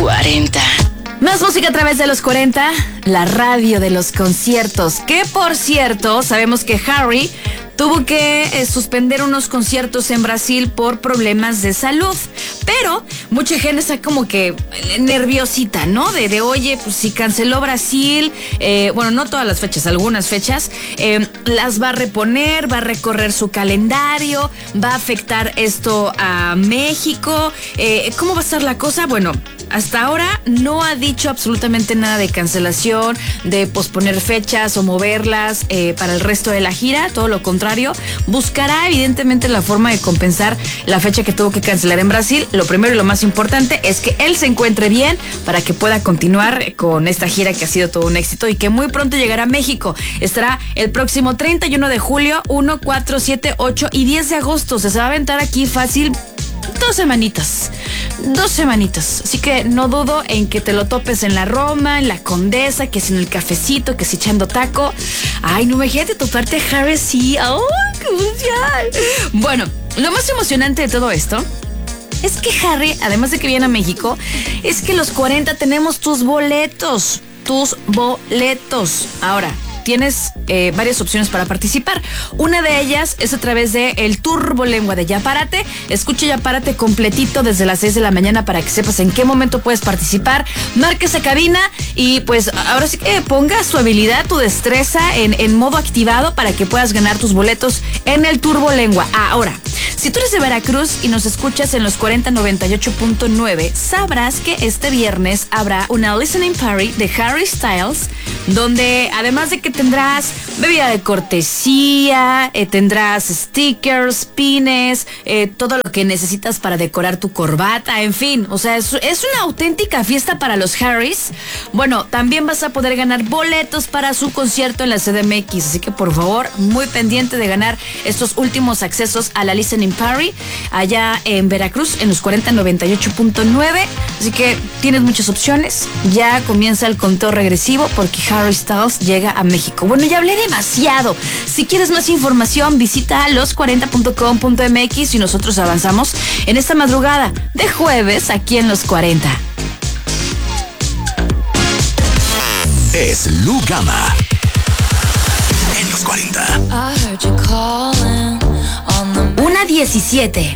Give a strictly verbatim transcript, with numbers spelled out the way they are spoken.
cuarenta. Más música a través de los cuarenta, la radio de los conciertos. Que por cierto, sabemos que Harry tuvo que eh, suspender unos conciertos en Brasil por problemas de salud. Pero mucha gente está como que nerviosita, ¿no? De, de oye, pues si canceló Brasil, eh, bueno, no todas las fechas, algunas fechas, eh, las va a reponer, va a recorrer su calendario, va a afectar esto a México. Eh, ¿Cómo va a estar la cosa? Bueno, hasta ahora no ha dicho absolutamente nada de cancelación, de posponer fechas o moverlas eh, para el resto de la gira. Todo lo contrario, buscará evidentemente la forma de compensar la fecha que tuvo que cancelar en Brasil. Lo primero y lo más importante es que él se encuentre bien para que pueda continuar con esta gira que ha sido todo un éxito y que muy pronto llegará a México. Estará el próximo treinta y uno de julio, uno, cuatro, siete, ocho y diez de agosto. Se va a aventar aquí fácil dos semanitas. Dos semanitas. Así que no dudo en que te lo topes en la Roma, en la Condesa, que es en el cafecito, que es echando taco. Ay, no, imagínate toparte a Harry, sí. ¡Ay, qué emoción! Bueno, lo más emocionante de todo esto es que Harry, además de que viene a México, es que los cuarenta tenemos tus boletos. Tus boletos. Ahora, tienes eh, varias opciones para participar. Una de ellas es a través de el Turbolengua de Ya Párate. Escucha Ya Párate completito desde las seis de la mañana para que sepas en qué momento puedes participar. Marca esa cabina y pues ahora sí que pongas tu habilidad, tu destreza en, en modo activado para que puedas ganar tus boletos en el Turbolengua. Ahora, si tú eres de Veracruz y nos escuchas en los cuarenta noventa y ocho punto nueve, sabrás que este viernes habrá una listening party de Harry Styles, donde además de que tendrás bebida de cortesía, eh, tendrás stickers, pines, eh, todo lo que necesitas para decorar tu corbata, en fin, o sea, es, es una auténtica fiesta para los Harrys. Bueno, también vas a poder ganar boletos para su concierto en la C D M X, así que por favor, muy pendiente de ganar estos últimos accesos a la listening party allá en Veracruz, en los cuarenta noventa y ocho punto nueve, así que tienes muchas opciones. Ya comienza el conteo regresivo porque Harry Styles llega a México. Bueno, ya hablé demasiado. Si quieres más información, visita los cuarenta punto com punto m x y nosotros avanzamos en esta madrugada de jueves aquí en Los cuarenta. Es Lu Gama en Los cuarenta. Una diecisiete.